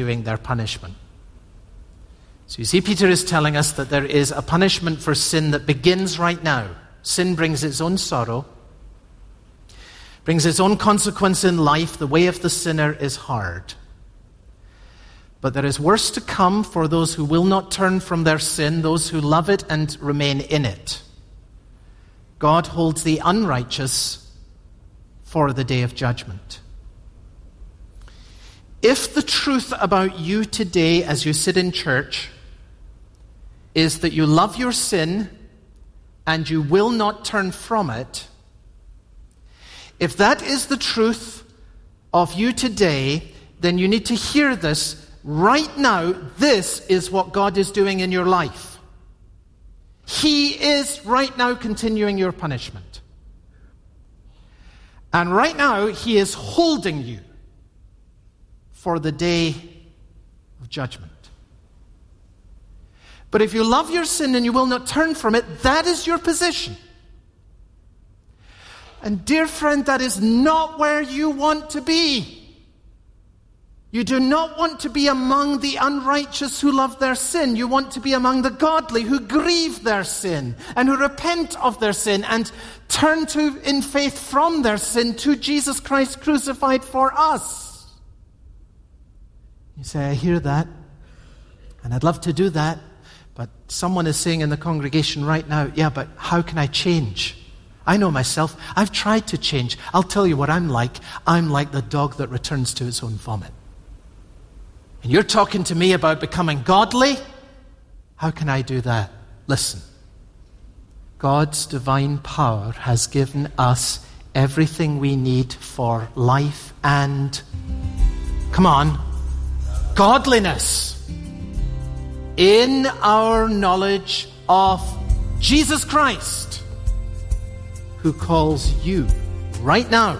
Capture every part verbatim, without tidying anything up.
continuing their punishment. So you see, Peter is telling us that there is a punishment for sin that begins right now. Sin brings its own sorrow, brings its own consequence in life. The way of the sinner is hard. But there is worse to come for those who will not turn from their sin, those who love it and remain in it. God holds the unrighteous for the day of judgment. If the truth about you today as you sit in church is that you love your sin and you will not turn from it, if that is the truth of you today, then you need to hear this. Right now, this is what God is doing in your life. He is right now continuing your punishment. And right now, He is holding you for the day of judgment. But if you love your sin and you will not turn from it, that is your position. And dear friend, that is not where you want to be. You do not want to be among the unrighteous who love their sin. You want to be among the godly who grieve their sin and who repent of their sin and turn to in faith from their sin to Jesus Christ crucified for us. You say, I hear that, and I'd love to do that, but someone is saying in the congregation right now, yeah, but how can I change? I know myself. I've tried to change. I'll tell you what I'm like. I'm like the dog that returns to its own vomit. And you're talking to me about becoming godly? How can I do that? Listen. God's divine power has given us everything we need for life and, come on, godliness in our knowledge of Jesus Christ, who calls you right now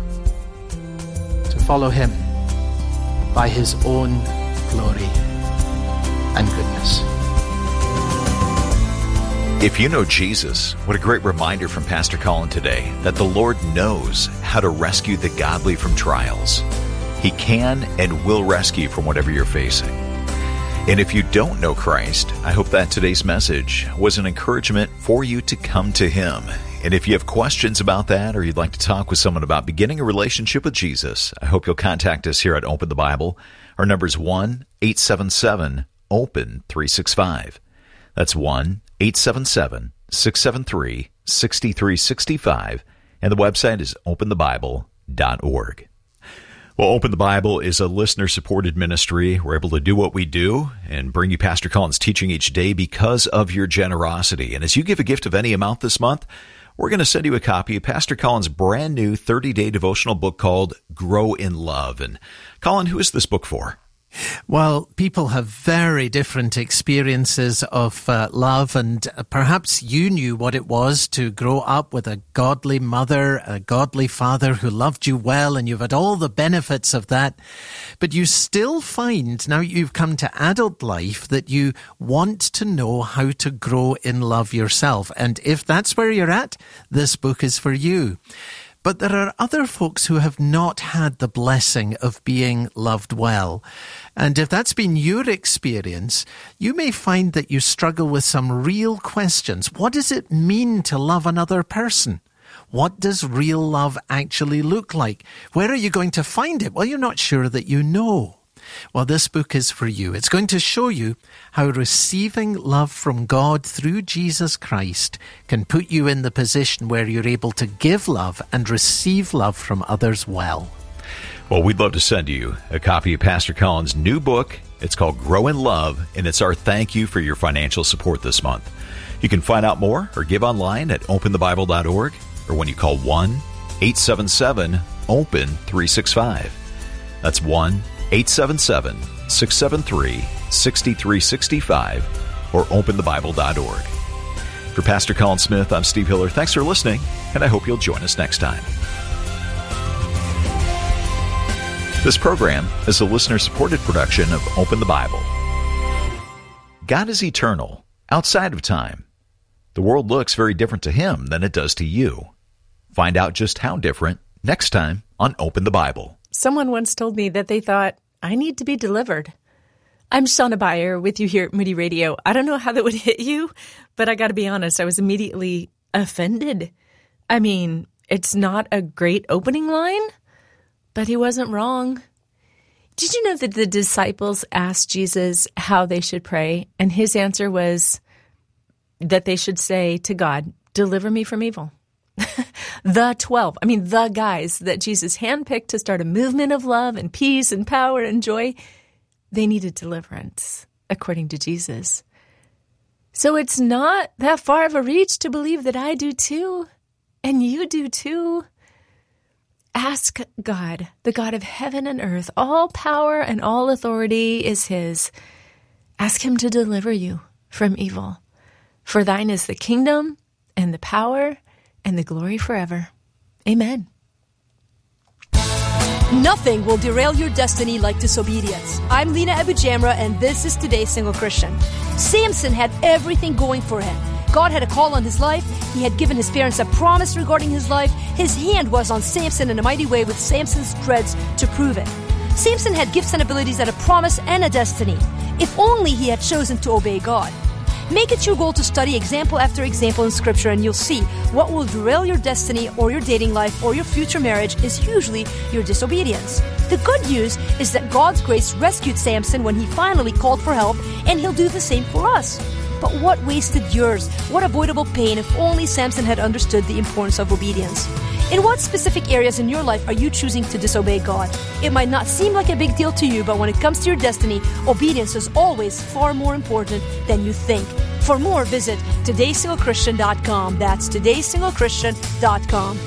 to follow Him by His own glory and goodness. If you know Jesus, what a great reminder from Pastor Colin today that the Lord knows how to rescue the godly from trials. He can and will rescue from whatever you're facing. And if you don't know Christ, I hope that today's message was an encouragement for you to come to Him. And if you have questions about that, or you'd like to talk with someone about beginning a relationship with Jesus, I hope you'll contact us here at Open the Bible. Our number is one eight seven seven open three six five. That's one eight seven seven six seven three six three six five. And the website is open the bible dot org. Well, Open the Bible is a listener-supported ministry. We're able to do what we do and bring you Pastor Colin's teaching each day because of your generosity. And as you give a gift of any amount this month, we're going to send you a copy of Pastor Colin's brand new thirty-day devotional book called Grow in Love. And Colin, who is this book for? Well, people have very different experiences of uh, love, and perhaps you knew what it was to grow up with a godly mother, a godly father who loved you well, and you've had all the benefits of that. But you still find, now you've come to adult life, that you want to know how to grow in love yourself. And if that's where you're at, this book is for you. But there are other folks who have not had the blessing of being loved well. And if that's been your experience, you may find that you struggle with some real questions. What does it mean to love another person? What does real love actually look like? Where are you going to find it? Well, you're not sure that you know. Well, this book is for you. It's going to show you how receiving love from God through Jesus Christ can put you in the position where you're able to give love and receive love from others well. Well, we'd love to send you a copy of Pastor Colin's new book. It's called Grow in Love, and it's our thank you for your financial support this month. You can find out more or give online at open the bible dot org or when you call one eight seven seven open three six five. That's one eight seven seven six seven three six three six five or open the bible dot org. For Pastor Colin Smith, I'm Steve Hiller. Thanks for listening, and I hope you'll join us next time. This program is a listener-supported production of Open the Bible. God is eternal, outside of time. The world looks very different to Him than it does to you. Find out just how different next time on Open the Bible. Someone once told me that they thought I need to be delivered. I'm Shauna Beyer with you here at Moody Radio. I don't know how that would hit you, but I got to be honest, I was immediately offended. I mean, it's not a great opening line, but he wasn't wrong. Did you know that the disciples asked Jesus how they should pray? And his answer was that they should say to God, deliver me from evil. The twelve, I mean, the guys that Jesus handpicked to start a movement of love and peace and power and joy, they needed deliverance, according to Jesus. So it's not that far of a reach to believe that I do too, and you do too. Ask God, the God of heaven and earth. All power and all authority is his. Ask him to deliver you from evil. For thine is the kingdom and the power and the glory forever. Amen. Nothing will derail your destiny like disobedience. I'm Lena Abujamra, and this is Today's Single Christian. Samson had everything going for him. God had a call on his life. He had given his parents a promise regarding his life. His hand was on Samson in a mighty way with Samson's dreads to prove it. Samson had gifts and abilities and a promise and a destiny. If only he had chosen to obey God. Make it your goal to study example after example in Scripture, and you'll see what will derail your destiny or your dating life or your future marriage is usually your disobedience. The good news is that God's grace rescued Samson when he finally called for help, and he'll do the same for us. But what wasted years? What avoidable pain if only Samson had understood the importance of obedience? In what specific areas in your life are you choosing to disobey God? It might not seem like a big deal to you, but when it comes to your destiny, obedience is always far more important than you think. For more, visit todays single christian dot com. That's todays single christian dot com.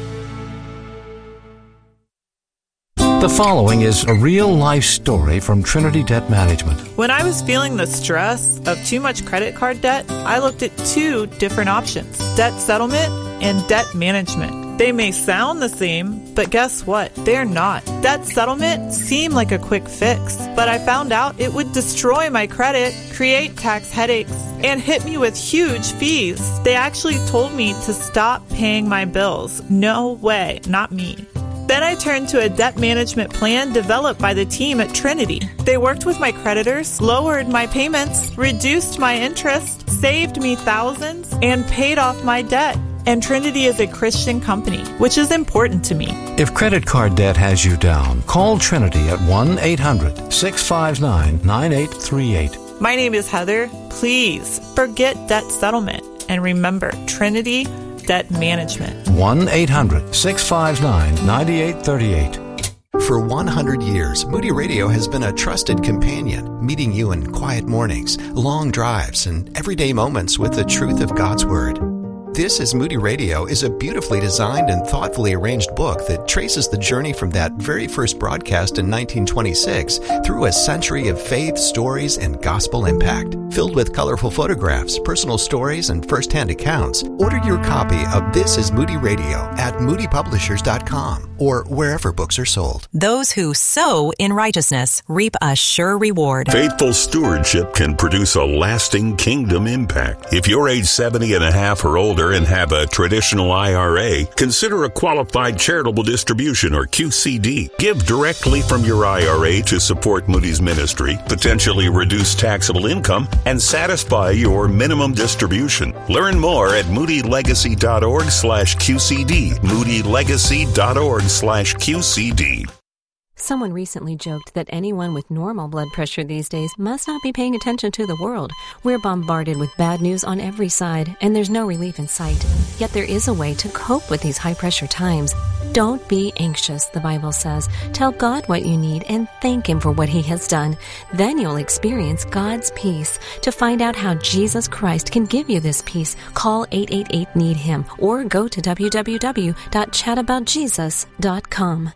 The following is a real-life story from Trinity Debt Management. When I was feeling the stress of too much credit card debt, I looked at two different options: debt settlement and debt management. They may sound the same, but guess what? They're not. Debt settlement seemed like a quick fix, but I found out it would destroy my credit, create tax headaches, and hit me with huge fees. They actually told me to stop paying my bills. No way, not me. Then I turned to a debt management plan developed by the team at Trinity. They worked with my creditors, lowered my payments, reduced my interest, saved me thousands, and paid off my debt. And Trinity is a Christian company, which is important to me. If credit card debt has you down, call Trinity at one eight hundred six five nine nine eight three eight. My name is Heather. Please forget debt settlement and remember Trinity Debt Management. one eight hundred six five nine nine eight three eight. For one hundred years, Moody Radio has been a trusted companion, meeting you in quiet mornings, long drives, and everyday moments with the truth of God's Word. This is Moody Radio is a beautifully designed and thoughtfully arranged book that traces the journey from that very first broadcast in nineteen twenty-six through a century of faith, stories, and gospel impact. Filled with colorful photographs, personal stories, and first-hand accounts, order your copy of This is Moody Radio at moody publishers dot com or wherever books are sold. Those who sow in righteousness reap a sure reward. Faithful stewardship can produce a lasting kingdom impact. If you're age seventy and a half or older and have a traditional I R A, consider a qualified charitable distribution or Q C D. Give directly from your I R A to support Moody's ministry, potentially reduce taxable income, and satisfy your minimum distribution. Learn more at moody legacy dot org slash Q C D. moody legacy dot org slash Q C D. Someone recently joked that anyone with normal blood pressure these days must not be paying attention to the world. We're bombarded with bad news on every side, and there's no relief in sight. Yet there is a way to cope with these high-pressure times. Don't be anxious, the Bible says. Tell God what you need and thank Him for what He has done. Then you'll experience God's peace. To find out how Jesus Christ can give you this peace, call eight eight eight, need him or go to w w w dot chat about jesus dot com.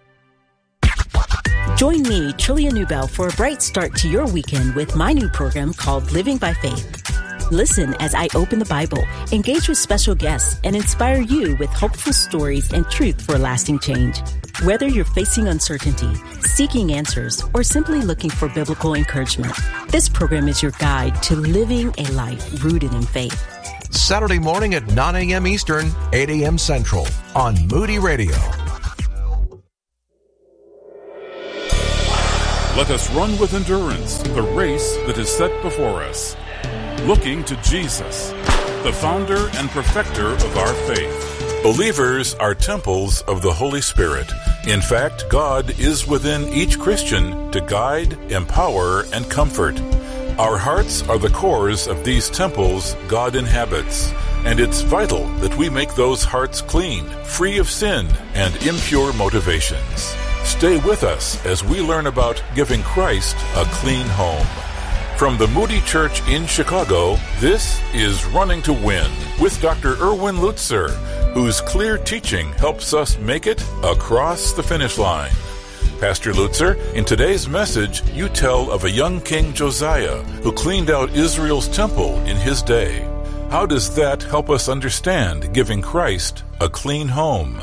Join me, Trillia Newbell, for a bright start to your weekend with my new program called Living by Faith. Listen as I open the Bible, engage with special guests, and inspire you with hopeful stories and truth for lasting change. Whether you're facing uncertainty, seeking answers, or simply looking for biblical encouragement, this program is your guide to living a life rooted in faith. Saturday morning at nine a.m. Eastern, eight a.m. Central on Moody Radio. Let us run with endurance the race that is set before us, looking to Jesus, the founder and perfecter of our faith. Believers are temples of the Holy Spirit. In fact, God is within each Christian to guide, empower, and comfort. Our hearts are the cores of these temples God inhabits, and it's vital that we make those hearts clean, free of sin and impure motivations. Stay with us as we learn about giving Christ a clean home. From the Moody Church in Chicago, this is Running to Win with Doctor Erwin Lutzer, whose clear teaching helps us make it across the finish line. Pastor Lutzer, in today's message, you tell of a young King Josiah who cleaned out Israel's temple in his day. How does that help us understand giving Christ a clean home?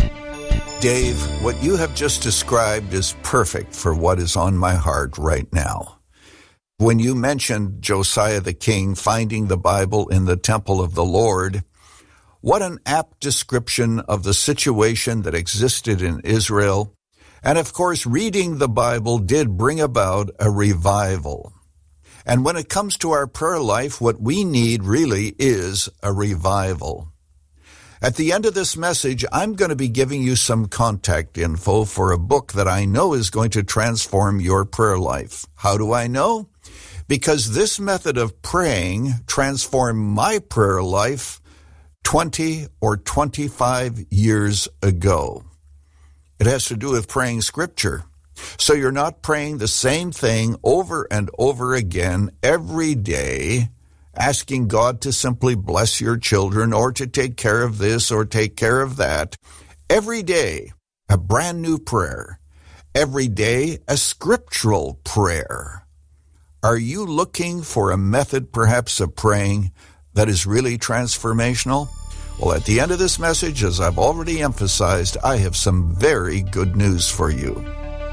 Dave, what you have just described is perfect for what is on my heart right now. When you mentioned Josiah the king finding the Bible in the temple of the Lord, what an apt description of the situation that existed in Israel. And of course, reading the Bible did bring about a revival. And when it comes to our prayer life, what we need really is a revival. At the end of this message, I'm going to be giving you some contact info for a book that I know is going to transform your prayer life. How do I know? Because this method of praying transformed my prayer life twenty or twenty-five years ago. It has to do with praying Scripture. So you're not praying the same thing over and over again every day, asking God to simply bless your children or to take care of this or take care of that. Every day, a brand new prayer. Every day, a scriptural prayer. Are you looking for a method, perhaps, of praying that is really transformational? Well, at the end of this message, as I've already emphasized, I have some very good news for you.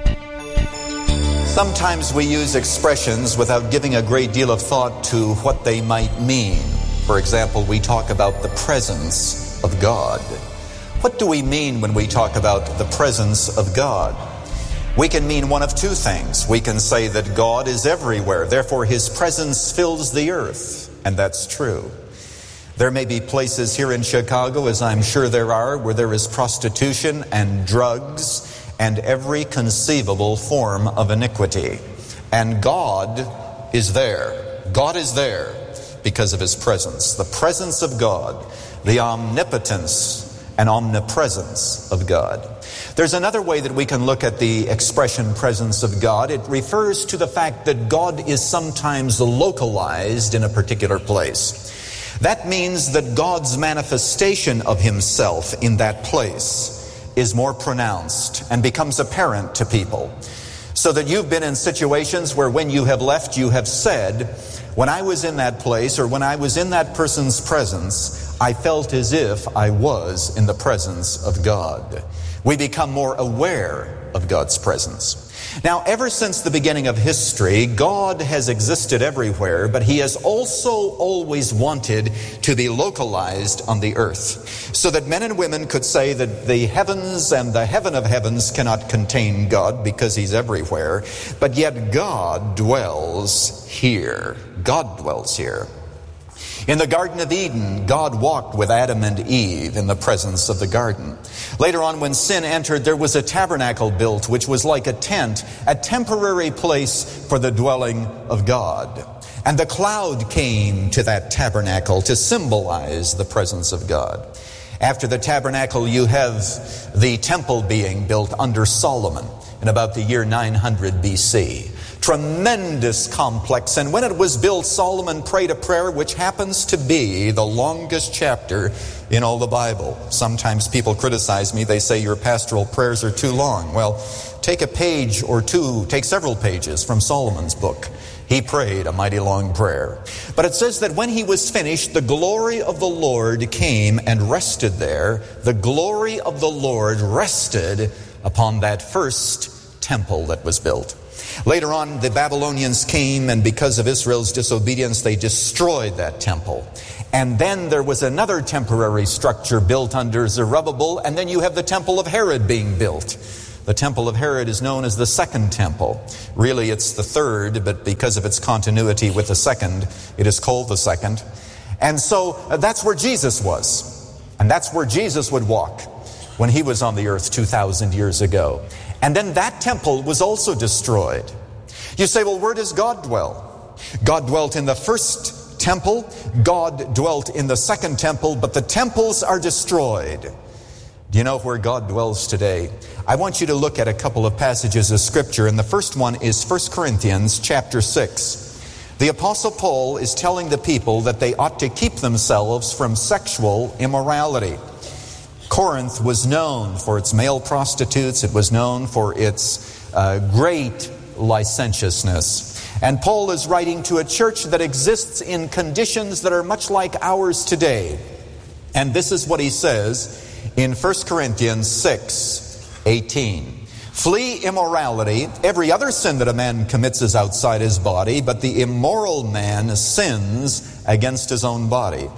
Sometimes we use expressions without giving a great deal of thought to what they might mean. For example, we talk about the presence of God. What do we mean when we talk about the presence of God? We can mean one of two things. We can say that God is everywhere, therefore His presence fills the earth, and that's true. There may be places here in Chicago, as I'm sure there are, where there is prostitution and drugs and every conceivable form of iniquity. And God is there. God is there because of His presence. The presence of God, the omnipotence and omnipresence of God. There's another way that we can look at the expression presence of God. It refers to the fact that God is sometimes localized in a particular place. That means that God's manifestation of Himself in that place is more pronounced and becomes apparent to people. So that you've been in situations where when you have left, you have said, when I was in that place or when I was in that person's presence, I felt as if I was in the presence of God. We become more aware of God's presence. Now, ever since the beginning of history, God has existed everywhere, but He has also always wanted to be localized on the earth, so that men and women could say that the heavens and the heaven of heavens cannot contain God because He's everywhere, but yet God dwells here. God dwells here. In the Garden of Eden, God walked with Adam and Eve in the presence of the garden. Later on, when sin entered, there was a tabernacle built, which was like a tent, a temporary place for the dwelling of God. And the cloud came to that tabernacle to symbolize the presence of God. After the tabernacle, you have the temple being built under Solomon in about the year nine hundred B C. Tremendous complex. And when it was built, Solomon prayed a prayer which happens to be the longest chapter in all the Bible. Sometimes people criticize me. They say your pastoral prayers are too long. Well, take a page or two, take several pages from Solomon's book. He prayed a mighty long prayer. But it says that when he was finished, the glory of the Lord came and rested there. The glory of the Lord rested upon that first temple that was built. Later on, the Babylonians came, and because of Israel's disobedience, they destroyed that temple. And then there was another temporary structure built under Zerubbabel, and then you have the temple of Herod being built. The temple of Herod is known as the second temple. Really, it's the third, but because of its continuity with the second, it is called the second. And so uh, that's where Jesus was. And that's where Jesus would walk when he was on the earth two thousand years ago. And then that temple was also destroyed. You say, well, where does God dwell? God dwelt in the first temple. God dwelt in the second temple, but the temples are destroyed. Do you know where God dwells today? I want you to look at a couple of passages of Scripture, and the first one is First Corinthians chapter six. The Apostle Paul is telling the people that they ought to keep themselves from sexual immorality. Corinth was known for its male prostitutes. It was known for its uh, great licentiousness. And Paul is writing to a church that exists in conditions that are much like ours today. And this is what he says in First Corinthians six eighteen. Flee immorality. Every other sin that a man commits is outside his body, but the immoral man sins against his own body.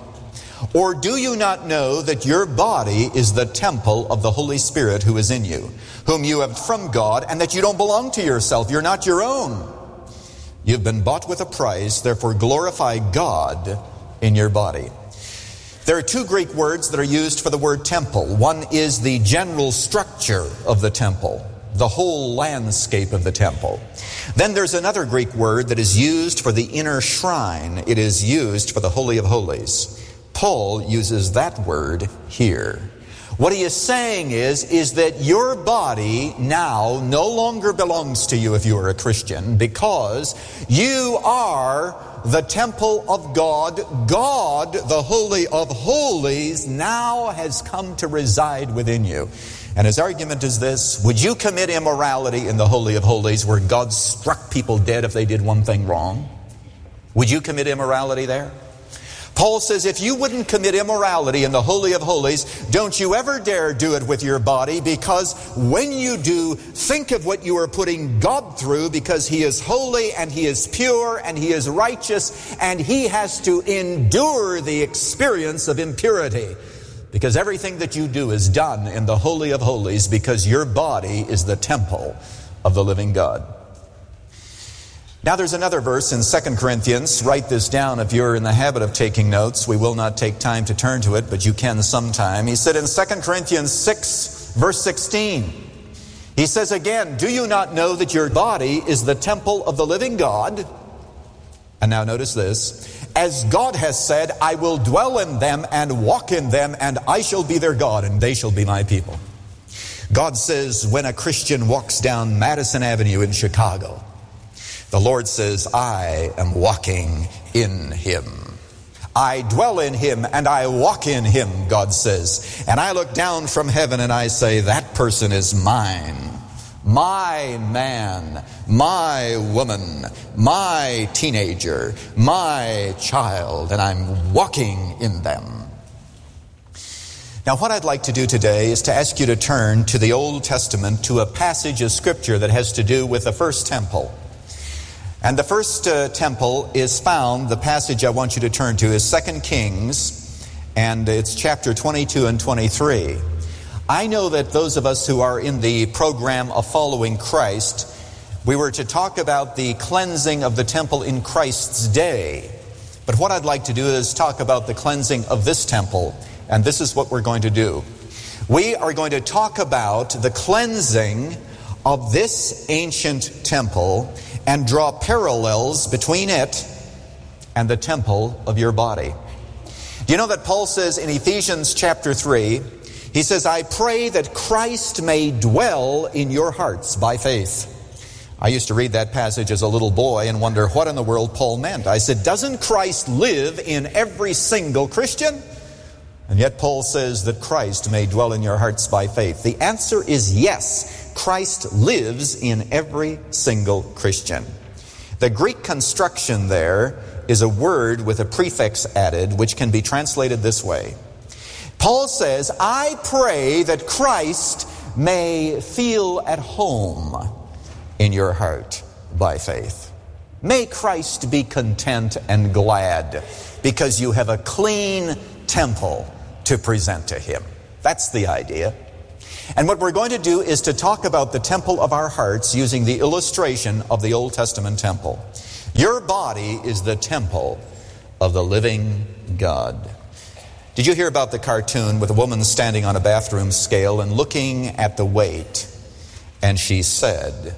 Or do you not know that your body is the temple of the Holy Spirit who is in you, whom you have from God, and that you don't belong to yourself? You're not your own. You've been bought with a price, therefore glorify God in your body. There are two Greek words that are used for the word temple. One is the general structure of the temple, the whole landscape of the temple. Then there's another Greek word that is used for the inner shrine. It is used for the Holy of Holies. Paul uses that word here. What he is saying is, is that your body now no longer belongs to you if you are a Christian, because you are the temple of God. God, the Holy of Holies, now has come to reside within you. And his argument is this: would you commit immorality in the Holy of Holies, where God struck people dead if they did one thing wrong? Would you commit immorality there? Paul says, if you wouldn't commit immorality in the Holy of Holies, don't you ever dare do it with your body, because when you do, think of what you are putting God through, because he is holy and he is pure and he is righteous, and he has to endure the experience of impurity, because everything that you do is done in the Holy of Holies, because your body is the temple of the living God. Now there's another verse in Second Corinthians. Write this down if you're in the habit of taking notes. We will not take time to turn to it, but you can sometime. He said in Second Corinthians six, verse sixteen, he says again, do you not know that your body is the temple of the living God? And now notice this: as God has said, I will dwell in them and walk in them, and I shall be their God, and they shall be my people. God says when a Christian walks down Madison Avenue in Chicago, the Lord says, I am walking in him. I dwell in him and I walk in him, God says. And I look down from heaven and I say, that person is mine. My man, my woman, my teenager, my child, and I'm walking in them. Now, what I'd like to do today is to ask you to turn to the Old Testament, to a passage of Scripture that has to do with the first temple. And the first uh, temple is found, the passage I want you to turn to is Second Kings, and it's chapter twenty-two and twenty-three. I know that those of us who are in the program of following Christ, we were to talk about the cleansing of the temple in Christ's day. But what I'd like to do is talk about the cleansing of this temple, and this is what we're going to do. We are going to talk about the cleansing of this ancient temple and draw parallels between it and the temple of your body. Do you know that Paul says in Ephesians chapter three, he says, I pray that Christ may dwell in your hearts by faith. I used to read that passage as a little boy and wonder what in the world Paul meant. I said, doesn't Christ live in every single Christian? And yet Paul says that Christ may dwell in your hearts by faith. The answer is yes. Christ lives in every single Christian. The Greek construction there is a word with a prefix added, which can be translated this way. Paul says, I pray that Christ may feel at home in your heart by faith. May Christ be content and glad because you have a clean temple to present to him. That's the idea. And what we're going to do is to talk about the temple of our hearts using the illustration of the Old Testament temple. Your body is the temple of the living God. Did you hear about the cartoon with a woman standing on a bathroom scale and looking at the weight? And she said,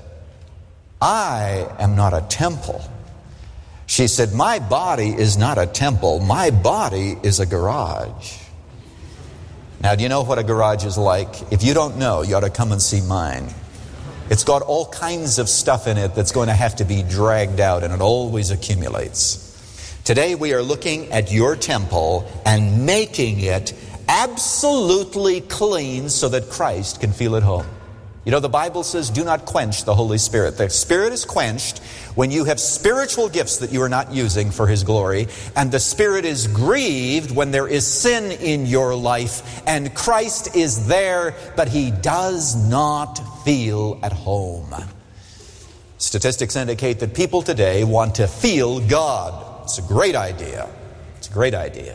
I am not a temple. She said, my body is not a temple. My body is a garage. Now, do you know what a garage is like? If you don't know, you ought to come and see mine. It's got all kinds of stuff in it that's going to have to be dragged out, and it always accumulates. Today we are looking at your temple and making it absolutely clean so that Christ can feel at home. You know, the Bible says, do not quench the Holy Spirit. The Spirit is quenched when you have spiritual gifts that you are not using for His glory. And the Spirit is grieved when there is sin in your life and Christ is there, but He does not feel at home. Statistics indicate that people today want to feel God. It's a great idea. It's a great idea.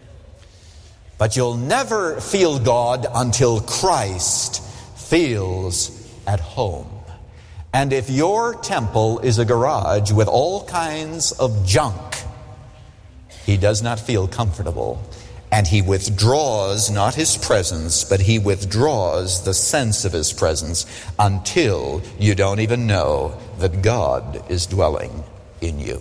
But you'll never feel God until Christ feels at home. And if your temple is a garage with all kinds of junk, He does not feel comfortable. And He withdraws not His presence, but He withdraws the sense of His presence until you don't even know that God is dwelling in you.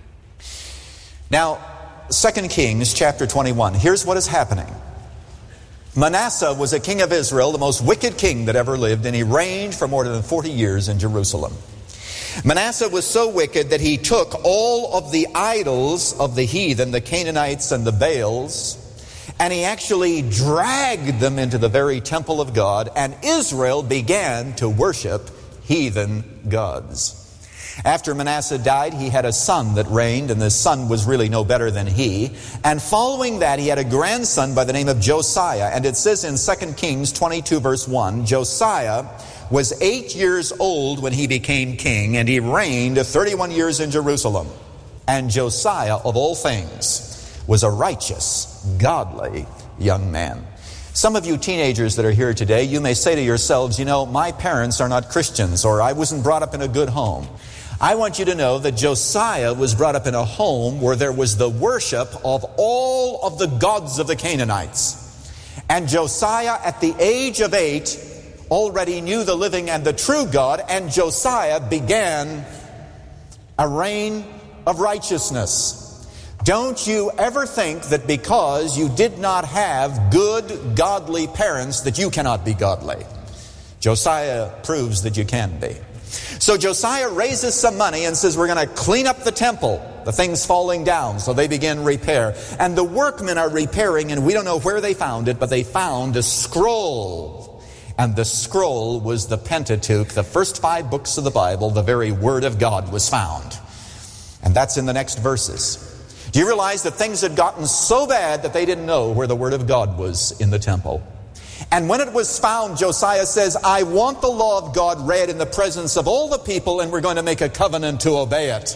Now, Second Kings chapter twenty-one, here's what is happening. Manasseh was a king of Israel, the most wicked king that ever lived, and he reigned for more than forty years in Jerusalem. Manasseh was so wicked that he took all of the idols of the heathen, the Canaanites and the Baals, and he actually dragged them into the very temple of God, and Israel began to worship heathen gods. After Manasseh died, he had a son that reigned, and the son was really no better than he. And following that, he had a grandson by the name of Josiah. And it says in Second Kings twenty-two verse one, Josiah was eight years old when he became king, and he reigned thirty-one years in Jerusalem. And Josiah, of all things, was a righteous, godly young man. Some of you teenagers that are here today, you may say to yourselves, you know, my parents are not Christians, or I wasn't brought up in a good home. I want you to know that Josiah was brought up in a home where there was the worship of all of the gods of the Canaanites. And Josiah, at the age of eight, already knew the living and the true God, and Josiah began a reign of righteousness. Don't you ever think that because you did not have good, godly parents that you cannot be godly. Josiah proves that you can be. So Josiah raises some money and says, we're going to clean up the temple. The thing's falling down. So they begin repair. And the workmen are repairing, and we don't know where they found it, but they found a scroll. And the scroll was the Pentateuch, the first five books of the Bible. The very Word of God was found. And that's in the next verses. Do you realize that things had gotten so bad that they didn't know where the Word of God was in the temple? And when it was found, Josiah says, I want the law of God read in the presence of all the people, and we're going to make a covenant to obey it.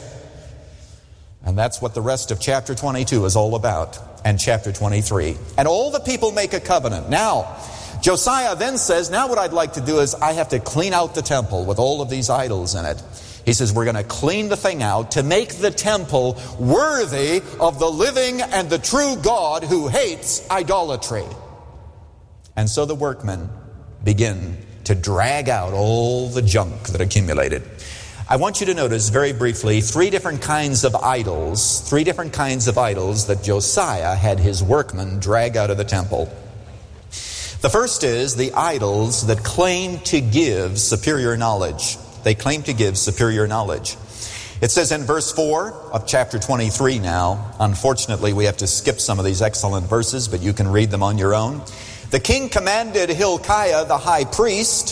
And that's what the rest of chapter twenty-two is all about, and chapter twenty-three. And all the people make a covenant. Now, Josiah then says, now what I'd like to do is I have to clean out the temple with all of these idols in it. He says, we're going to clean the thing out to make the temple worthy of the living and the true God who hates idolatry. And so the workmen begin to drag out all the junk that accumulated. I want you to notice very briefly three different kinds of idols, three different kinds of idols that Josiah had his workmen drag out of the temple. The first is the idols that claim to give superior knowledge. They claim to give superior knowledge. It says in verse four of chapter twenty-three now, unfortunately we have to skip some of these excellent verses, but you can read them on your own. The king commanded Hilkiah the high priest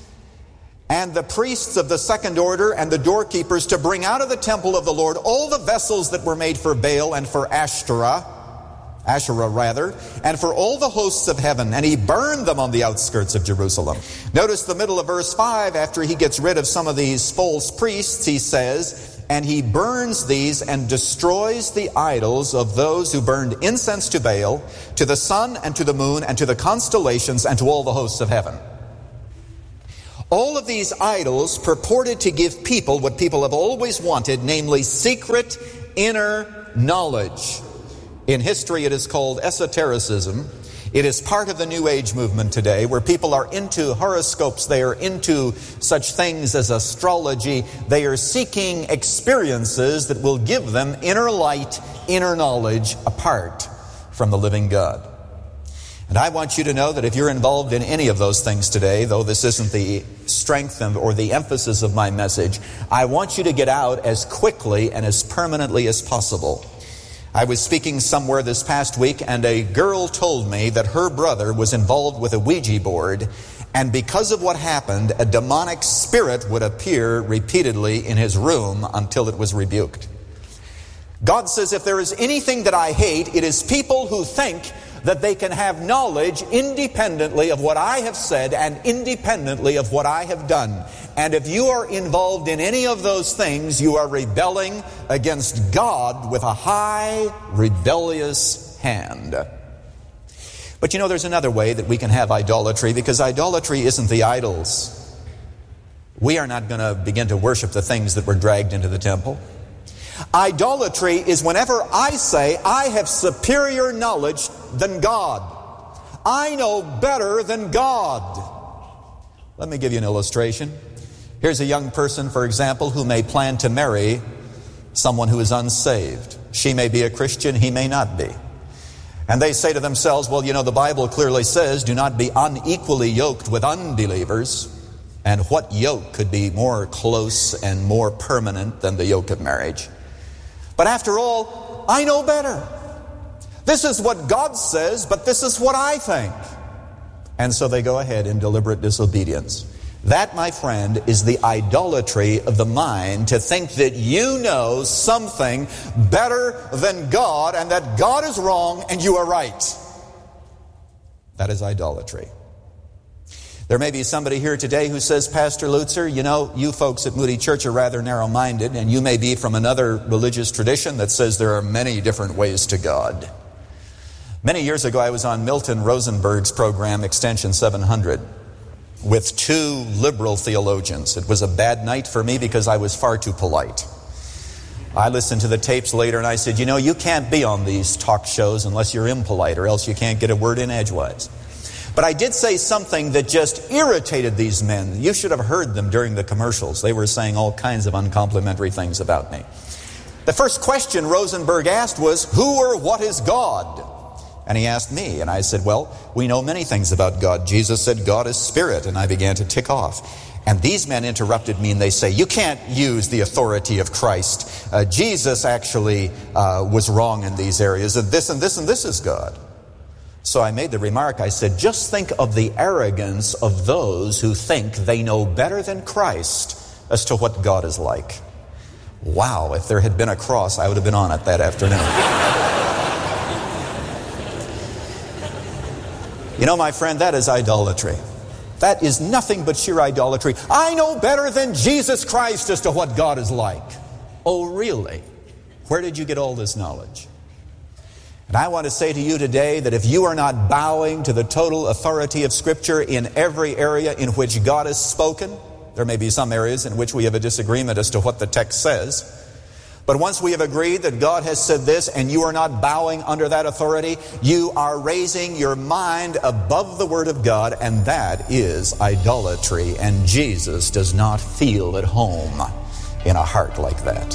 and the priests of the second order and the doorkeepers to bring out of the temple of the Lord all the vessels that were made for Baal and for Ashtoreth, Asherah rather, and for all the hosts of heaven, and he burned them on the outskirts of Jerusalem. Notice the middle of verse five, after he gets rid of some of these false priests, he says, and he burns these and destroys the idols of those who burned incense to Baal, to the sun and to the moon and to the constellations and to all the hosts of heaven. All of these idols purported to give people what people have always wanted, namely secret inner knowledge. In history, it is called esotericism. It is part of the New Age movement today, where people are into horoscopes. They are into such things as astrology. They are seeking experiences that will give them inner light, inner knowledge, apart from the living God. And I want you to know that if you're involved in any of those things today, though this isn't the strength or the emphasis of my message, I want you to get out as quickly and as permanently as possible. I was speaking somewhere this past week, and a girl told me that her brother was involved with a Ouija board, and because of what happened, a demonic spirit would appear repeatedly in his room until it was rebuked. God says, if there is anything that I hate, it is people who think that they can have knowledge independently of what I have said and independently of what I have done. And if you are involved in any of those things, you are rebelling against God with a high, rebellious hand. But you know, there's another way that we can have idolatry, because idolatry isn't the idols. We are not going to begin to worship the things that were dragged into the temple. Idolatry is whenever I say I have superior knowledge than God. I know better than God. Let me give you an illustration. Here's a young person, for example, who may plan to marry someone who is unsaved. She may be a Christian, he may not be. And they say to themselves, well, you know, the Bible clearly says, do not be unequally yoked with unbelievers. And what yoke could be more close and more permanent than the yoke of marriage? But after all, I know better. This is what God says, but this is what I think. And so they go ahead in deliberate disobedience. That, my friend, is the idolatry of the mind, to think that you know something better than God and that God is wrong and you are right. That is idolatry. There may be somebody here today who says, Pastor Lutzer, you know, you folks at Moody Church are rather narrow-minded, and you may be from another religious tradition that says there are many different ways to God. Many years ago, I was on Milton Rosenberg's program, Extension seven hundred, with two liberal theologians. It was a bad night for me because I was far too polite. I listened to the tapes later and I said, you know, you can't be on these talk shows unless you're impolite, or else you can't get a word in edgewise. But I did say something that just irritated these men. You should have heard them during the commercials. They were saying all kinds of uncomplimentary things about me. The first question Rosenberg asked was, who or what is God? And he asked me, and I said, well, we know many things about God. Jesus said God is spirit, and I began to tick off. And these men interrupted me, and they say, you can't use the authority of Christ. Uh, Jesus actually uh, was wrong in these areas, and this and this and this is God. So I made the remark, I said, just think of the arrogance of those who think they know better than Christ as to what God is like. Wow, if there had been a cross, I would have been on it that afternoon. You know, my friend, that is idolatry. That is nothing but sheer idolatry. I know better than Jesus Christ as to what God is like. Oh, really? Where did you get all this knowledge? And I want to say to you today that if you are not bowing to the total authority of Scripture in every area in which God has spoken, there may be some areas in which we have a disagreement as to what the text says. But once we have agreed that God has said this and you are not bowing under that authority, you are raising your mind above the Word of God, and that is idolatry. And Jesus does not feel at home in a heart like that.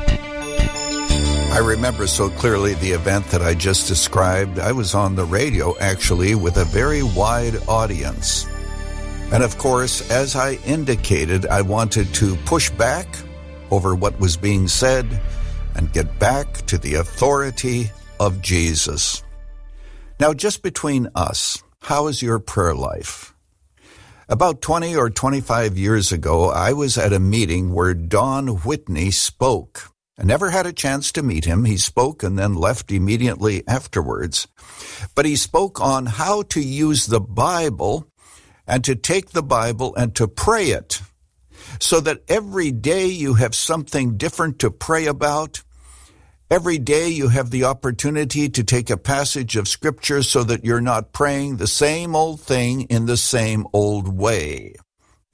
I remember so clearly the event that I just described. I was on the radio, actually, with a very wide audience. And of course, as I indicated, I wanted to push back over what was being said and get back to the authority of Jesus. Now, just between us, how is your prayer life? About twenty or twenty-five years ago, I was at a meeting where Don Whitney spoke. I never had a chance to meet him. He spoke and then left immediately afterwards. But he spoke on how to use the Bible and to take the Bible and to pray it, so that every day you have something different to pray about. Every day you have the opportunity to take a passage of Scripture so that you're not praying the same old thing in the same old way.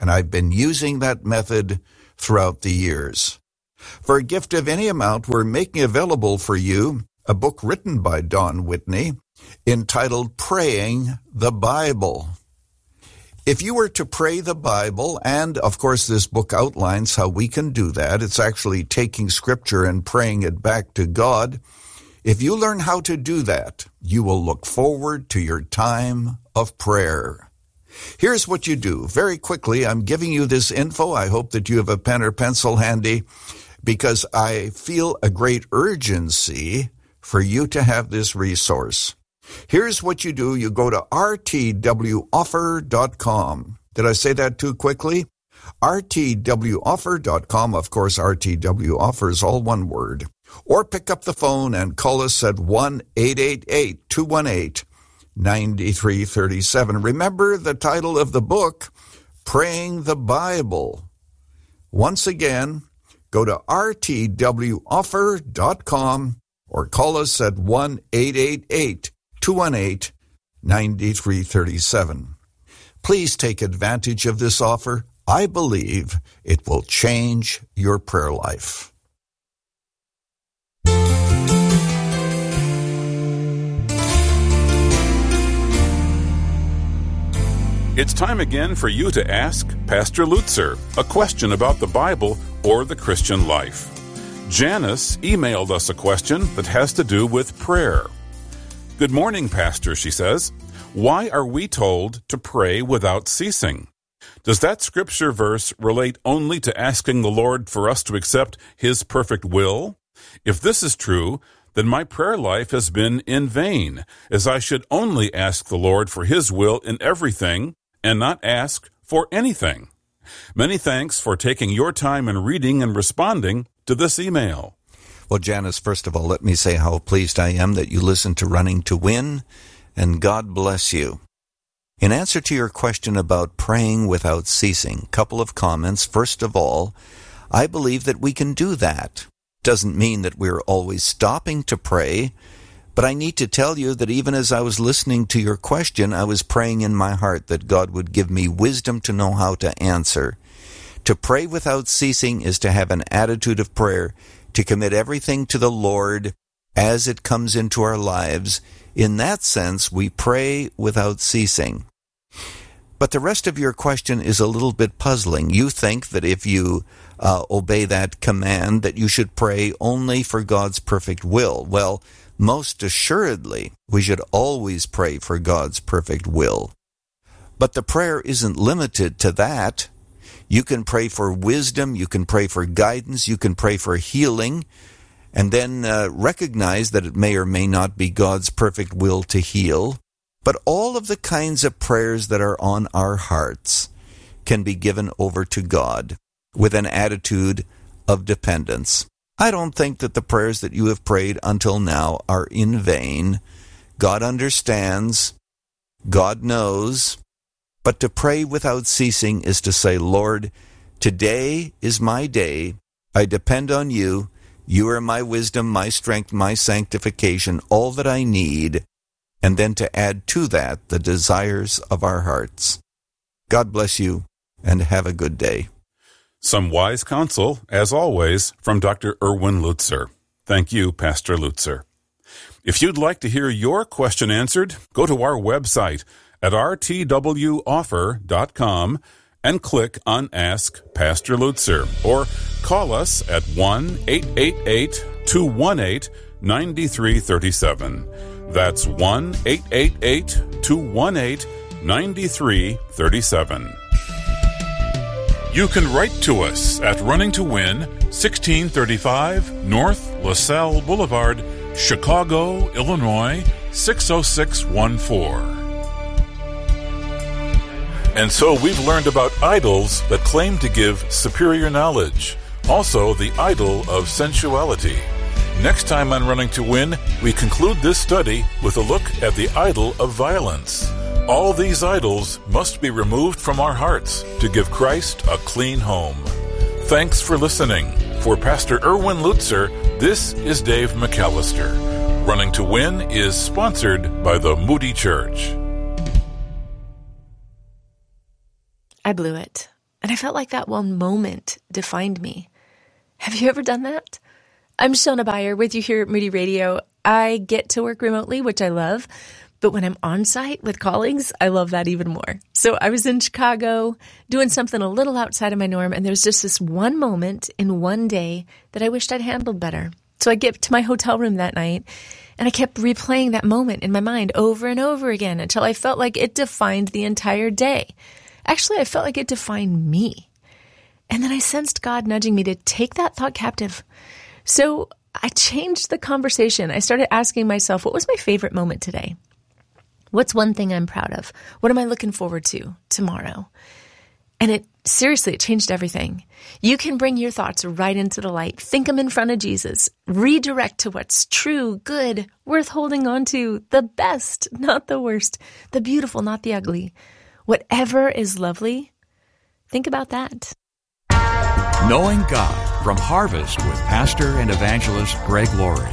And I've been using that method throughout the years. For a gift of any amount, we're making available for you a book written by Don Whitney entitled Praying the Bible. If you were to pray the Bible, and of course this book outlines how we can do that, it's actually taking Scripture and praying it back to God. If you learn how to do that, you will look forward to your time of prayer. Here's what you do. Very quickly, I'm giving you this info. I hope that you have a pen or pencil handy, because I feel a great urgency for you to have this resource. Here's what you do. You go to r t w offer dot com. Did I say that too quickly? r t w offer dot com. Of course, R T W Offer is all one word. Or pick up the phone and call us at one eight eight eight, two one eight, nine three three seven. Remember the title of the book, Praying the Bible. Once again, go to r t w offer dot com or call us at one eight eight eight, two one eight, nine three three seven. Please take advantage of this offer. I believe it will change your prayer life. It's time again for you to ask Pastor Lutzer a question about the Bible or the Christian life. Janice emailed us a question that has to do with prayer. Good morning, Pastor, she says. Why are we told to pray without ceasing? Does that scripture verse relate only to asking the Lord for us to accept His perfect will? If this is true, then my prayer life has been in vain, as I should only ask the Lord for His will in everything and not ask for anything. Many thanks for taking your time in reading and responding to this email. Well, Janice, first of all, let me say how pleased I am that you listen to Running to Win, and God bless you. In answer to your question about praying without ceasing, couple of comments. First of all, I believe that we can do that. Doesn't mean that we're always stopping to pray, but I need to tell you that even as I was listening to your question, I was praying in my heart that God would give me wisdom to know how to answer. To pray without ceasing is to have an attitude of prayer, to commit everything to the Lord as it comes into our lives. In that sense, we pray without ceasing. But the rest of your question is a little bit puzzling. You think that if you uh, obey that command, that you should pray only for God's perfect will. Well, most assuredly, we should always pray for God's perfect will. But the prayer isn't limited to that. You can pray for wisdom, you can pray for guidance, you can pray for healing, and then uh, recognize that it may or may not be God's perfect will to heal. But all of the kinds of prayers that are on our hearts can be given over to God with an attitude of dependence. I don't think that the prayers that you have prayed until now are in vain. God understands. God knows. But to pray without ceasing is to say, Lord, today is my day. I depend on you. You are my wisdom, my strength, my sanctification, all that I need. And then to add to that the desires of our hearts. God bless you, and have a good day. Some wise counsel, as always, from Doctor Erwin Lutzer. Thank you, Pastor Lutzer. If you'd like to hear your question answered, go to our website at r t w offer dot com and click on Ask Pastor Lutzer, or call us at one eight eight eight, two one eight, nine three three seven. That's one eight eight eight, two one eight, nine three three seven. You can write to us at Running to Win, sixteen thirty-five North LaSalle Boulevard, Chicago, Illinois, six oh six one four. And so we've learned about idols that claim to give superior knowledge, also the idol of sensuality. Next time on Running to Win, we conclude this study with a look at the idol of violence. All these idols must be removed from our hearts to give Christ a clean home. Thanks for listening. For Pastor Erwin Lutzer, this is Dave McAllister. Running to Win is sponsored by the Moody Church. I blew it. And I felt like that one moment defined me. Have you ever done that? I'm Shona Bayer with you here at Moody Radio. I get to work remotely, which I love. But when I'm on site with colleagues, I love that even more. So I was in Chicago doing something a little outside of my norm, and there's just this one moment in one day that I wished I'd handled better. So I get to my hotel room that night, and I kept replaying that moment in my mind over and over again until I felt like it defined the entire day. Actually, I felt like it defined me. And then I sensed God nudging me to take that thought captive. So I changed the conversation. I started asking myself, what was my favorite moment today? What's one thing I'm proud of? What am I looking forward to tomorrow? And it, seriously, it changed everything. You can bring your thoughts right into the light. Think them in front of Jesus. Redirect to what's true, good, worth holding on to, the best, not the worst, the beautiful, not the ugly. Whatever is lovely, think about that. Knowing God from Harvest with Pastor and Evangelist Greg Laurie.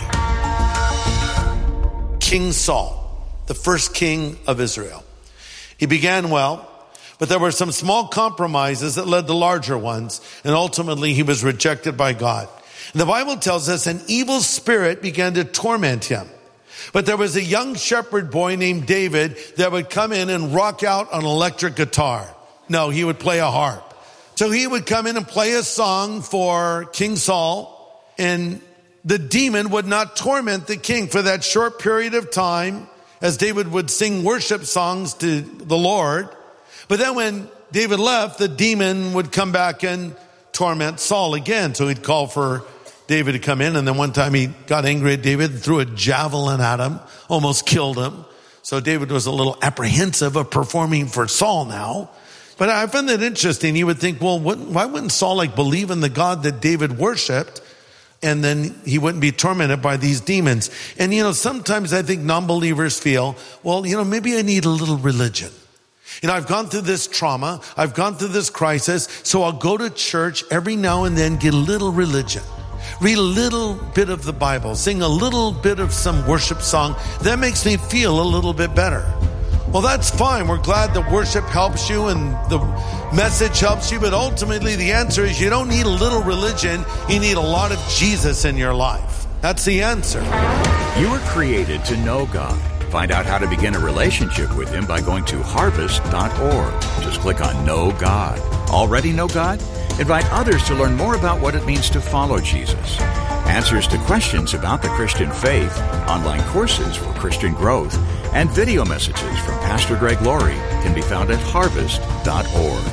King Saul, the first king of Israel. He began well, but there were some small compromises that led to larger ones, and ultimately he was rejected by God. And the Bible tells us an evil spirit began to torment him. But there was a young shepherd boy named David that would come in and rock out an electric guitar. No, he would play a harp. So he would come in and play a song for King Saul, and the demon would not torment the king for that short period of time, as David would sing worship songs to the Lord. But then when David left, the demon would come back and torment Saul again. So he'd call for David to come in. And then one time he got angry at David and threw a javelin at him, almost killed him. So David was a little apprehensive of performing for Saul now. But I found that interesting. You would think, well, why wouldn't Saul like believe in the God that David worshiped? And then he wouldn't be tormented by these demons. And, you know, sometimes I think non-believers feel, well, you know, maybe I need a little religion. You know, I've gone through this trauma. I've gone through this crisis. So I'll go to church every now and then, get a little religion. Read a little bit of the Bible. Sing a little bit of some worship song. That makes me feel a little bit better. Well, that's fine. We're glad that worship helps you and the message helps you. But ultimately, the answer is you don't need a little religion. You need a lot of Jesus in your life. That's the answer. You were created to know God. Find out how to begin a relationship with Him by going to harvest dot org. Just click on Know God. Already know God? Invite others to learn more about what it means to follow Jesus. Answers to questions about the Christian faith, online courses for Christian growth, and video messages from Pastor Greg Laurie can be found at harvest dot org.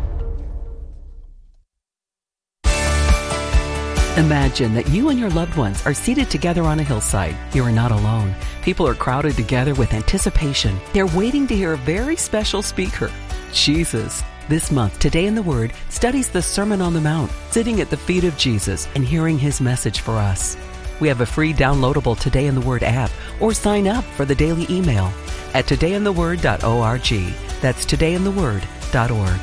Imagine that you and your loved ones are seated together on a hillside. You are not alone. People are crowded together with anticipation. They're waiting to hear a very special speaker, Jesus. This month, Today in the Word studies the Sermon on the Mount, sitting at the feet of Jesus and hearing His message for us. We have a free downloadable Today in the Word app, or sign up for the daily email at today in the word dot org. That's today in the word dot org.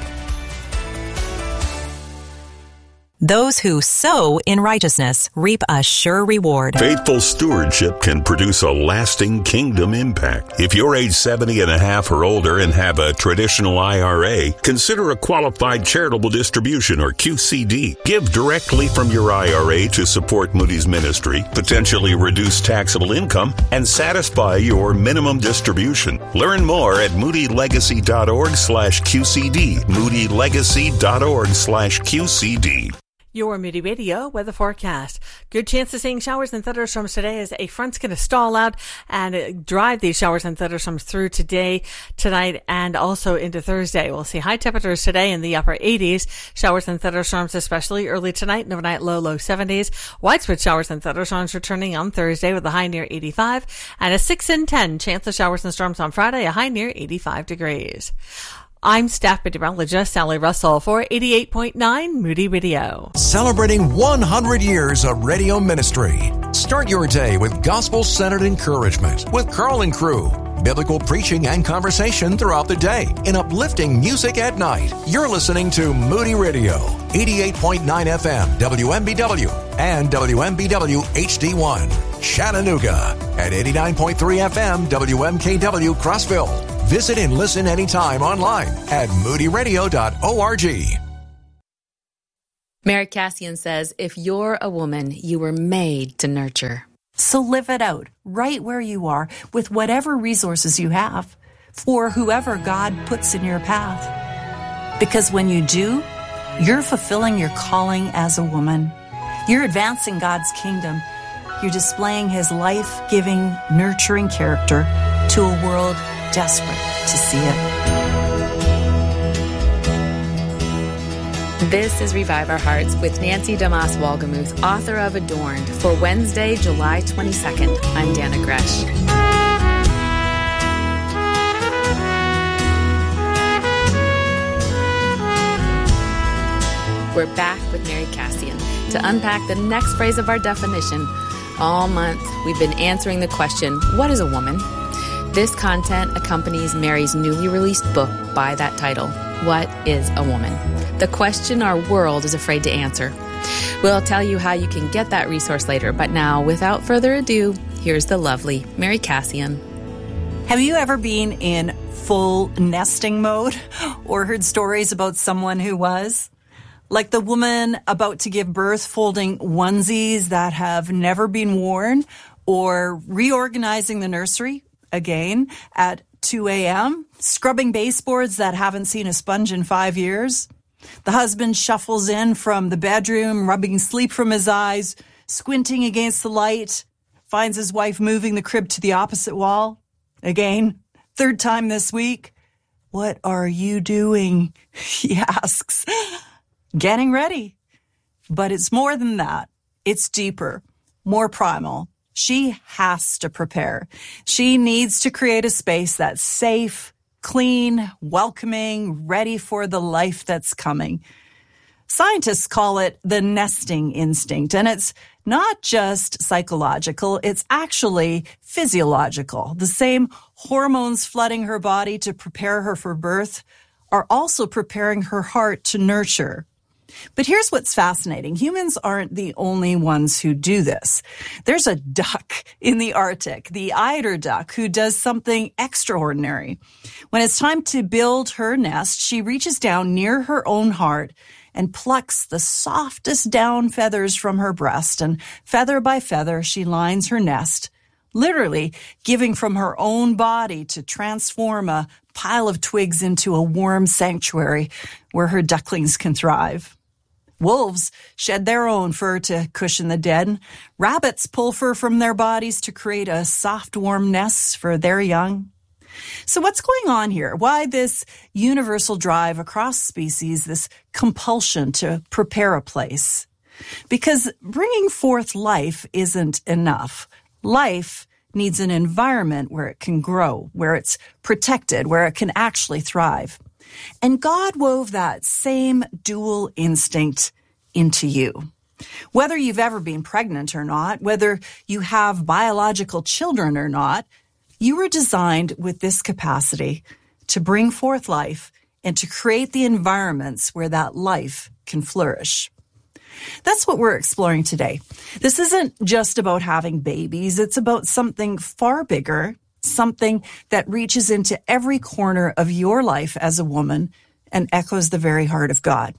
Those who sow in righteousness reap a sure reward. Faithful stewardship can produce a lasting kingdom impact. If you're age seventy and a half or older and have a traditional I R A, consider a qualified charitable distribution or Q C D. Give directly from your I R A to support Moody's ministry, potentially reduce taxable income, and satisfy your minimum distribution. Learn more at moody legacy dot org slash Q C D. moody legacy dot org slash Q C D. Your Moody Radio weather forecast. Good chance of seeing showers and thunderstorms today as a front's going to stall out and drive these showers and thunderstorms through today, tonight, and also into Thursday. We'll see high temperatures today in the upper eighties. Showers and thunderstorms especially early tonight and overnight low, low seventies. Widespread showers and thunderstorms returning on Thursday with a high near eighty-five. And a six in ten chance of showers and storms on Friday, a high near eighty-five degrees. I'm staff meteorologist Sally Russell for eighty-eight point nine Moody Radio. Celebrating one hundred years of radio ministry. Start your day with gospel-centered encouragement with Carl and Crew. Biblical preaching and conversation throughout the day and uplifting music at night. You're listening to Moody Radio, eighty-eight point nine F M, W M B W, and W M B W H D one. Chattanooga at eighty-nine point three F M, W M K W Crossville. Visit and listen anytime online at moody radio dot org. Mary Cassian says, if you're a woman, you were made to nurture. So live it out right where you are with whatever resources you have for whoever God puts in your path. Because when you do, you're fulfilling your calling as a woman. You're advancing God's kingdom. You're displaying his life-giving, nurturing character to a world desperate to see it. This is Revive Our Hearts with Nancy Damas Walgemuth, author of Adorned, for Wednesday, July twenty-second. I'm Dana Gresh. We're back with Mary Cassian to unpack the next phrase of our definition. All month, we've been answering the question, what is a woman? This content accompanies Mary's newly released book by that title, What is a Woman? The question our world is afraid to answer. We'll tell you how you can get that resource later, but now, without further ado, here's the lovely Mary Cassian. Have you ever been in full nesting mode or heard stories about someone who was? Like the woman about to give birth folding onesies that have never been worn, or reorganizing the nursery again at two a.m., scrubbing baseboards that haven't seen a sponge in five years. The husband shuffles in from the bedroom, rubbing sleep from his eyes, squinting against the light, finds his wife moving the crib to the opposite wall. Again, third time this week. What are you doing? He asks. Getting ready. But it's more than that. It's deeper, more primal. She has to prepare. She needs to create a space that's safe, clean, welcoming, ready for the life that's coming. Scientists call it the nesting instinct, and it's not just psychological, it's actually physiological. The same hormones flooding her body to prepare her for birth are also preparing her heart to nurture. But here's what's fascinating. Humans aren't the only ones who do this. There's a duck in the Arctic, the eider duck, who does something extraordinary. When it's time to build her nest, she reaches down near her own heart and plucks the softest down feathers from her breast, and feather by feather, she lines her nest, literally giving from her own body to transform a pile of twigs into a warm sanctuary where her ducklings can thrive. Wolves shed their own fur to cushion the dead. Rabbits pull fur from their bodies to create a soft, warm nest for their young. So what's going on here? Why this universal drive across species, this compulsion to prepare a place? Because bringing forth life isn't enough. Life needs an environment where it can grow, where it's protected, where it can actually thrive. And God wove that same dual instinct into you. Whether you've ever been pregnant or not, whether you have biological children or not, you were designed with this capacity to bring forth life and to create the environments where that life can flourish. That's what we're exploring today. This isn't just about having babies. It's about something far bigger, something that reaches into every corner of your life as a woman and echoes the very heart of God.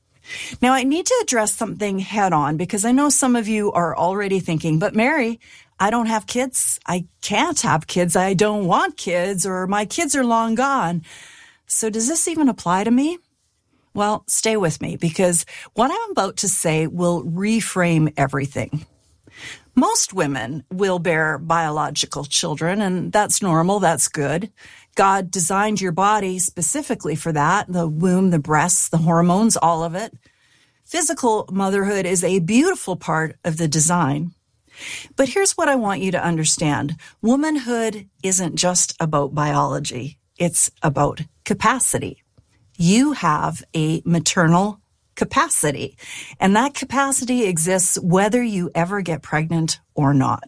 Now, I need to address something head on because I know some of you are already thinking, but Mary, I don't have kids. I can't have kids. I don't want kids, or my kids are long gone. So does this even apply to me? Well, stay with me because what I'm about to say will reframe everything. Most women will bear biological children, and that's normal. That's good. God designed your body specifically for that, the womb, the breasts, the hormones, all of it. Physical motherhood is a beautiful part of the design. But here's what I want you to understand. Womanhood isn't just about biology. It's about capacity. You have a maternal capacity, and that capacity exists whether you ever get pregnant or not.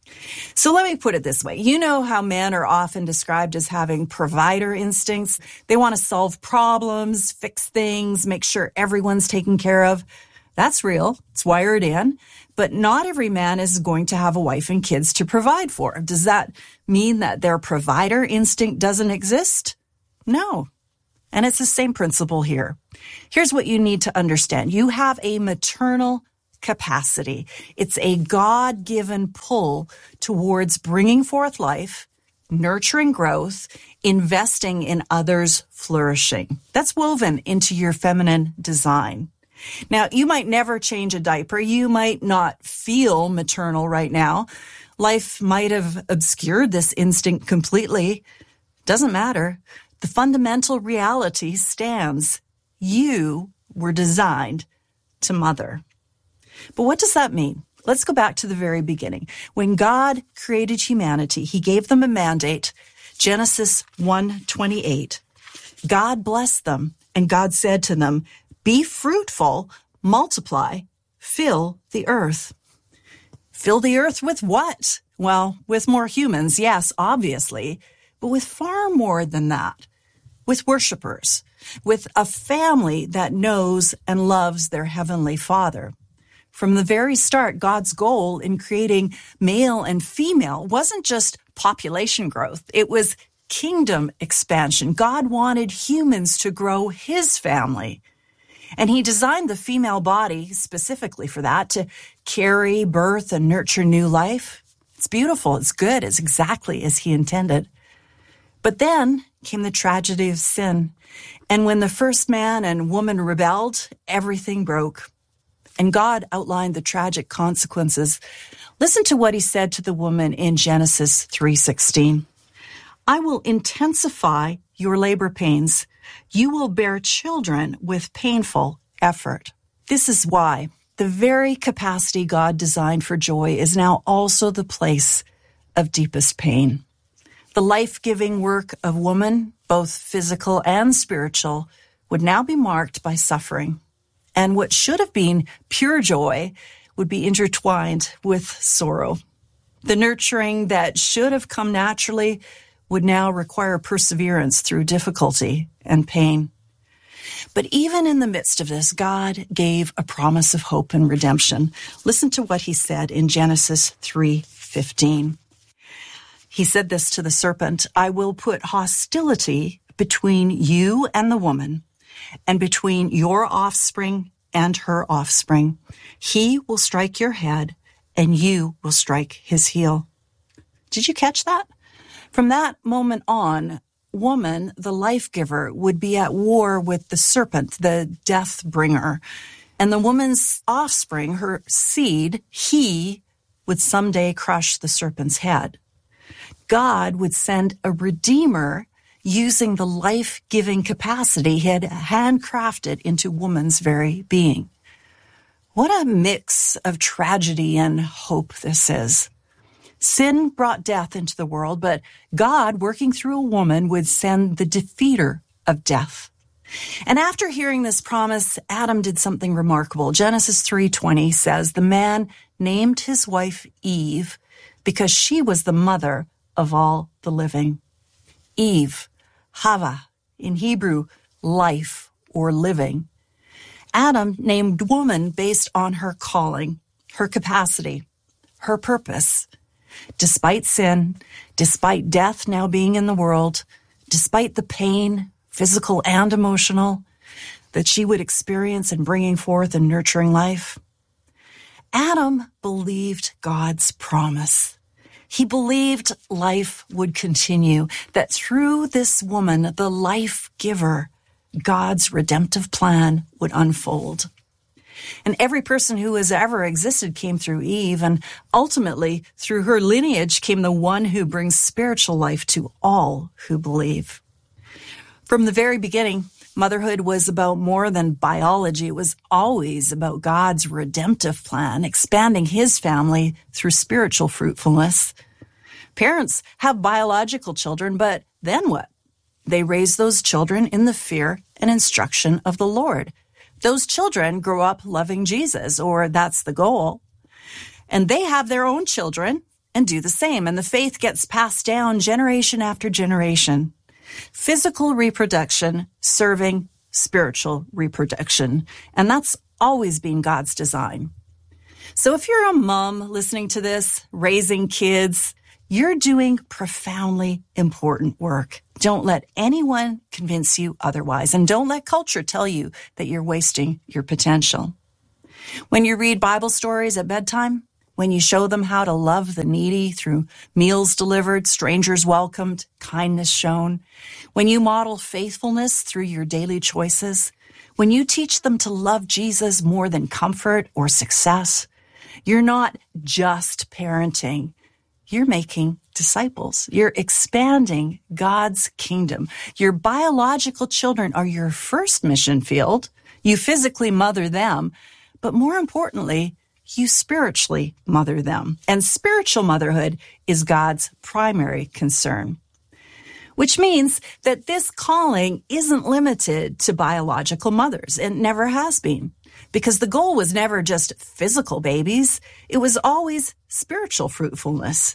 So let me put it this way. You know how men are often described as having provider instincts. They want to solve problems, fix things, make sure everyone's taken care of. That's real. It's wired in. But not every man is going to have a wife and kids to provide for. Does that mean that their provider instinct doesn't exist? No. And it's the same principle here. Here's what you need to understand. You have a maternal capacity. It's a God-given pull towards bringing forth life, nurturing growth, investing in others' flourishing. That's woven into your feminine design. Now, you might never change a diaper. You might not feel maternal right now. Life might have obscured this instinct completely. Doesn't matter. The fundamental reality stands. You were designed to mother. But what does that mean? Let's go back to the very beginning. When God created humanity, he gave them a mandate. Genesis one twenty-eight. God blessed them, and God said to them, be fruitful, multiply, fill the earth. Fill the earth with what? Well, with more humans, yes, obviously, but with far more than that. With worshipers, with a family that knows and loves their heavenly Father. From the very start, God's goal in creating male and female wasn't just population growth. It was kingdom expansion. God wanted humans to grow his family. And he designed the female body specifically for that, to carry, birth, and nurture new life. It's beautiful. It's good. It's exactly as he intended. But then came the tragedy of sin. And when the first man and woman rebelled, everything broke. And God outlined the tragic consequences. Listen to what he said to the woman in Genesis three sixteen. I will intensify your labor pains. You will bear children with painful effort. This is why the very capacity God designed for joy is now also the place of deepest pain. The life-giving work of woman, both physical and spiritual, would now be marked by suffering. And what should have been pure joy would be intertwined with sorrow. The nurturing that should have come naturally would now require perseverance through difficulty and pain. But even in the midst of this, God gave a promise of hope and redemption. Listen to what he said in Genesis three fifteen. He said this to the serpent, I will put hostility between you and the woman, and between your offspring and her offspring. He will strike your head, and you will strike his heel. Did you catch that? From that moment on, woman, the life giver, would be at war with the serpent, the death bringer. And the woman's offspring, her seed, he would someday crush the serpent's head. God would send a redeemer using the life-giving capacity he had handcrafted into woman's very being. What a mix of tragedy and hope this is. Sin brought death into the world, but God, working through a woman, would send the defeater of death. And after hearing this promise, Adam did something remarkable. Genesis three twenty says, the man named his wife Eve because she was the mother of all the living. Eve, Hava, in Hebrew, life or living. Adam named woman based on her calling, her capacity, her purpose. Despite sin, despite death now being in the world, despite the pain, physical and emotional, that she would experience in bringing forth and nurturing life, Adam believed God's promise. He believed life would continue, that through this woman, the life giver, God's redemptive plan would unfold. And every person who has ever existed came through Eve, and ultimately, through her lineage came the one who brings spiritual life to all who believe. From the very beginning, motherhood was about more than biology. It was always about God's redemptive plan, expanding his family through spiritual fruitfulness. Parents have biological children, but then what? They raise those children in the fear and instruction of the Lord. Those children grow up loving Jesus, or that's the goal. And they have their own children and do the same. And the faith gets passed down generation after generation. Physical reproduction serving spiritual reproduction. And that's always been God's design. So if you're a mom listening to this, raising kids, You're doing profoundly important work. Don't let anyone convince you otherwise, and don't let culture tell you that you're wasting your potential. When you read Bible stories at bedtime, when you show them how to love the needy through meals delivered, strangers welcomed, kindness shown, when you model faithfulness through your daily choices, when you teach them to love Jesus more than comfort or success, you're not just parenting. You're making disciples. You're expanding God's kingdom. Your biological children are your first mission field. You physically mother them, but more importantly, you spiritually mother them. And spiritual motherhood is God's primary concern. Which means that this calling isn't limited to biological mothers. It never has been. Because the goal was never just physical babies. It was always spiritual fruitfulness.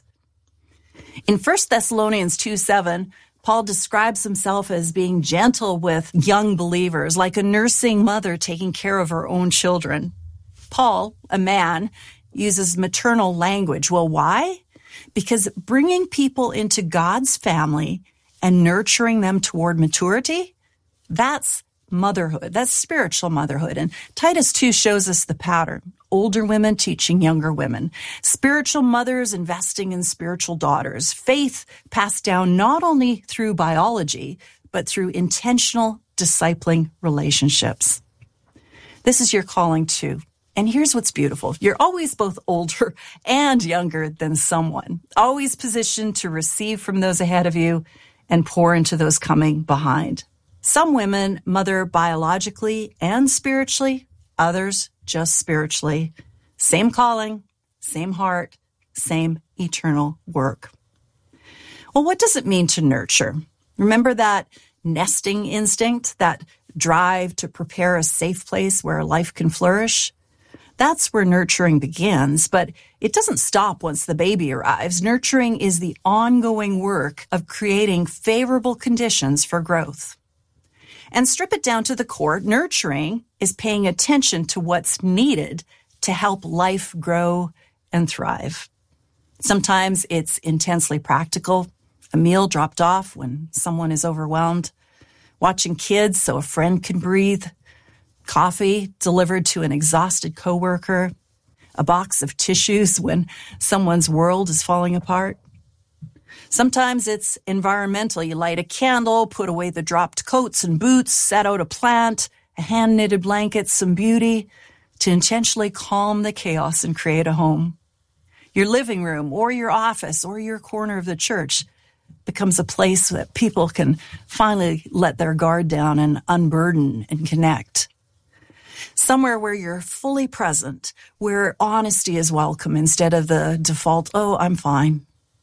In First Thessalonians two seven, Paul describes himself as being gentle with young believers, like a nursing mother taking care of her own children. Paul, a man, uses maternal language. Well, why? Because bringing people into God's family and nurturing them toward maturity, that's motherhood. That's spiritual motherhood. And Titus two shows us the pattern. Older women teaching younger women. Spiritual mothers investing in spiritual daughters. Faith passed down not only through biology, but through intentional discipling relationships. This is your calling too. And here's what's beautiful. You're always both older and younger than someone. Always positioned to receive from those ahead of you and pour into those coming behind. Some women mother biologically and spiritually, others just spiritually. Same calling, same heart, same eternal work. Well, what does it mean to nurture? Remember that nesting instinct, that drive to prepare a safe place where life can flourish? That's where nurturing begins, but it doesn't stop once the baby arrives. Nurturing is the ongoing work of creating favorable conditions for growth. And strip it down to the core, nurturing is paying attention to what's needed to help life grow and thrive. Sometimes it's intensely practical, a meal dropped off when someone is overwhelmed, watching kids so a friend can breathe, coffee delivered to an exhausted coworker, a box of tissues when someone's world is falling apart. Sometimes it's environmental. You light a candle, put away the dropped coats and boots, set out a plant, a hand-knitted blanket, some beauty to intentionally calm the chaos and create a home. Your living room or your office or your corner of the church becomes a place that people can finally let their guard down and unburden and connect. Somewhere where you're fully present, where honesty is welcome instead of the default, oh, I'm fine.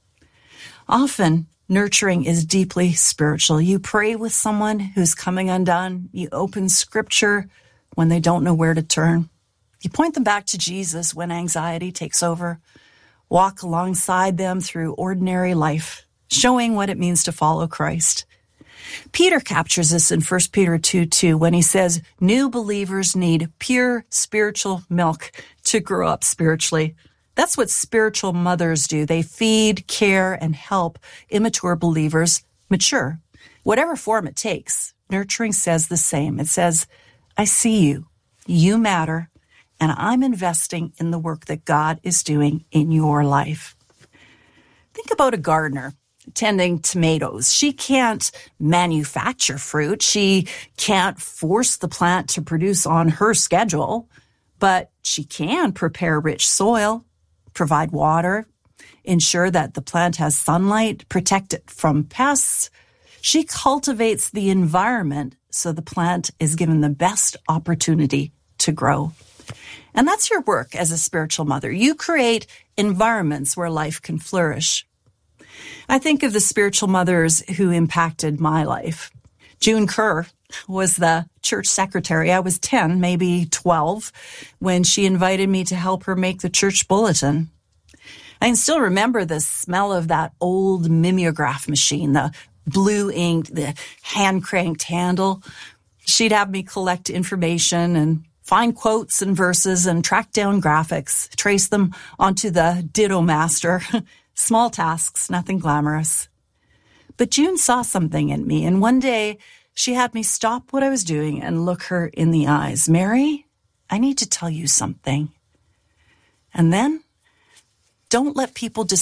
Often, nurturing is deeply spiritual. You pray with someone who's coming undone. You open scripture when they don't know where to turn. You point them back to Jesus when anxiety takes over. Walk alongside them through ordinary life, showing what it means to follow Christ. Peter captures this in First Peter two two when he says, new believers need pure spiritual milk to grow up spiritually. That's what spiritual mothers do. They feed, care, and help immature believers mature. Whatever form it takes, nurturing says the same. It says, I see you, you matter, and I'm investing in the work that God is doing in your life. Think about a gardener tending tomatoes. She can't manufacture fruit. She can't force the plant to produce on her schedule, but she can prepare rich soil, provide water, ensure that the plant has sunlight, protect it from pests. She cultivates the environment so the plant is given the best opportunity to grow. And that's your work as a spiritual mother. You create environments where life can flourish. I think of the spiritual mothers who impacted my life. June Kerr was the church secretary. I was ten, maybe twelve, when she invited me to help her make the church bulletin. I can still remember the smell of that old mimeograph machine, the blue ink, the hand-cranked handle. She'd have me collect information and find quotes and verses and track down graphics, trace them onto the Ditto Master, Small tasks, nothing glamorous. But June saw something in me, and one day she had me stop what I was doing and look her in the eyes. Mary, I need to tell you something. And then, don't let people decide